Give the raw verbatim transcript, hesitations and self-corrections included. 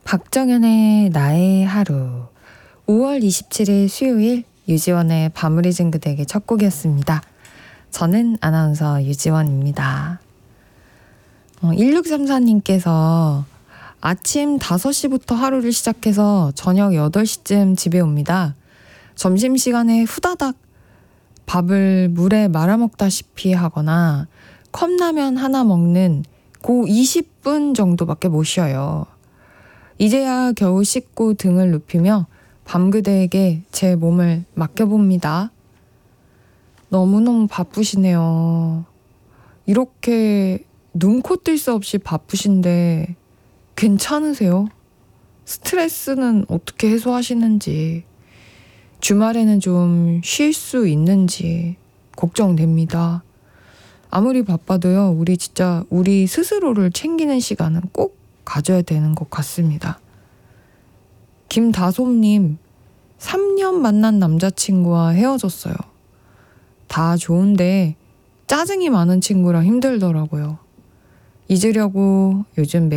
박정현의 나의 하루. 오월 이십칠일 수요일 유지원의 밤을 잊은 그대에게 첫 곡이었습니다. 저는 아나운서 유지원입니다. 어, 일육삼사님께서 아침 다섯 시부터 하루를 시작해서 저녁 여덟 시쯤 집에 옵니다. 점심시간에 후다닥 밥을 물에 말아먹다시피 하거나 컵라면 하나 먹는 고 이십 분 정도밖에 못 쉬어요. 이제야 겨우 씻고 등을 눕히며 밤그대에게 제 몸을 맡겨봅니다. 너무너무 바쁘시네요. 이렇게 눈코 뜰 새 없이 바쁘신데 괜찮으세요? 스트레스는 어떻게 해소하시는지, 주말에는 좀 쉴 수 있는지 걱정됩니다. 아무리 바빠도요, 우리 진짜 우리 스스로를 챙기는 시간은 꼭 가져야 되는 것 같습니다. 김다솜님, 삼 년 만난 남자친구와 헤어졌어요. 다 좋은데 짜증이 많은 친구라 힘들더라고요. 잊으려고 요즘 매